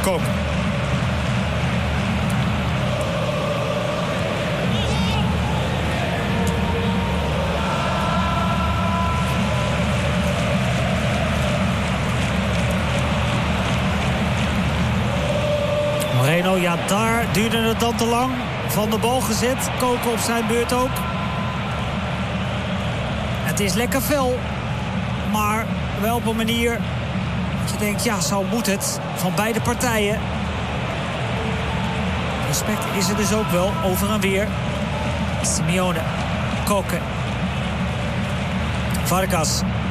Kok. Moreno, ja, daar duurde het dan te lang. Van de bal gezet. Koken op zijn beurt ook. Het is lekker fel. Maar wel op een manier dat je denkt, ja, zo moet het. Van beide partijen. Respect is er dus ook wel. Over en weer. Simeone. Koken. Vargas.